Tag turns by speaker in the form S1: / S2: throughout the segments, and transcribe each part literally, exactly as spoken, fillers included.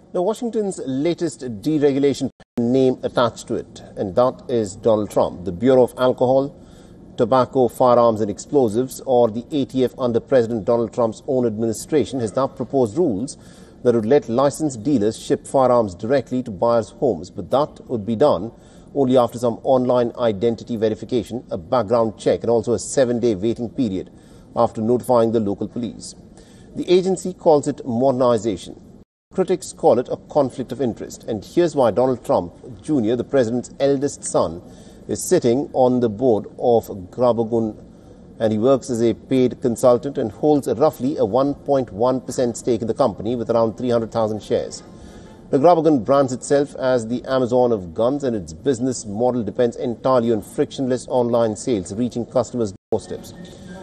S1: Now, Washington's latest deregulation name attached to it, and that is Donald Trump. The Bureau of Alcohol, Tobacco, Firearms and Explosives, or the A T F under President Donald Trump's own administration, has now proposed rules that would let licensed dealers ship firearms directly to buyers' homes. But that would be done only after some online identity verification, a background check, and also a seven-day waiting period after notifying the local police. The agency calls it modernization. Critics call it a conflict of interest. And here's why Donald Trump Junior, the president's eldest son, is sitting on the board of Grabogun, and he works as a paid consultant and holds roughly a one point one percent stake in the company with around three hundred thousand shares. The Grabogun brands itself as the Amazon of guns, and its business model depends entirely on frictionless online sales reaching customers' doorsteps.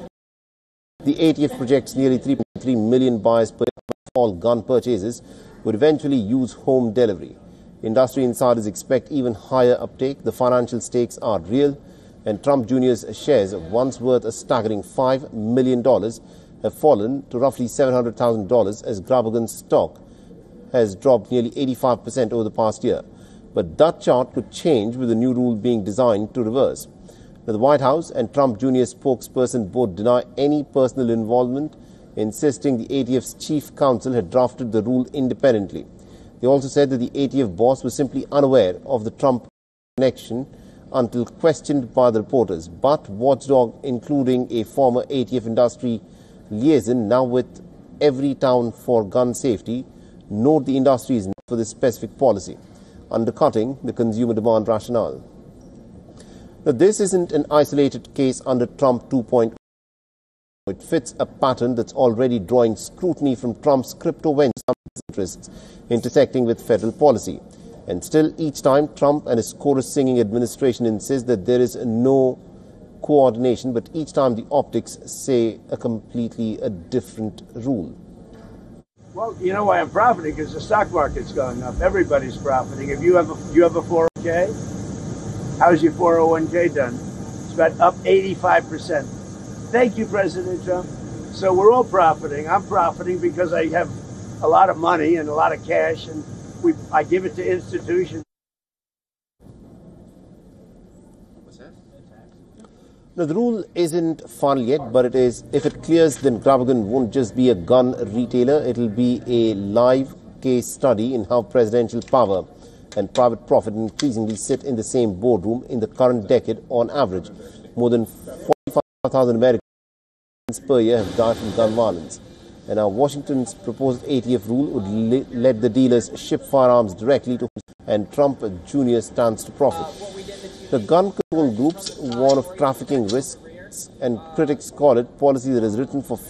S1: The A T F projects nearly three point three million buyers per year of all gun purchases would eventually use home delivery. Industry insiders expect even higher uptake. The financial stakes are real, and Trump Junior's shares, once worth a staggering five million dollars, have fallen to roughly seven hundred thousand dollars as Grabogun's stock has dropped nearly eighty-five percent over the past year. But that chart could change with the new rule being designed to reverse. Now, the White House and Trump Junior's spokesperson both deny any personal involvement, insisting the A T F's chief counsel had drafted the rule independently. They also said that the A T F boss was simply unaware of the Trump connection until questioned by the reporters. But Watchdog, including a former A T F industry liaison, now with Everytown for Gun Safety, note the industry is not for this specific policy, undercutting the consumer demand rationale. Now, this isn't an isolated case under Trump two point oh. It fits a pattern that's already drawing scrutiny from Trump's crypto venture interests intersecting with federal policy. And still, each time, Trump and his chorus-singing administration insist that there is no coordination, but each time the optics say a completely a different rule.
S2: Well, you know why I'm profiting? Because the stock market's going up. Everybody's profiting. If you have a, do you have a four oh one k? How's your four oh one k done? It's about up eighty-five percent. Thank you, President Trump. So we're all profiting. I'm profiting because I have a lot of money and a lot of cash, and we, I give it to institutions.
S1: What's that? No, the rule isn't final yet, but it is. If it clears, then Grabogun won't just be a gun retailer. It'll be a live case study in how presidential power and private profit increasingly sit in the same boardroom. In the current decade, on average, more than forty-five thousand Americans per year have died from gun violence. And now Washington's proposed A T F rule would let the dealers ship firearms directly to, and Trump Junior stands to profit. The gun control groups warn of trafficking risks, and critics call it policy that is written for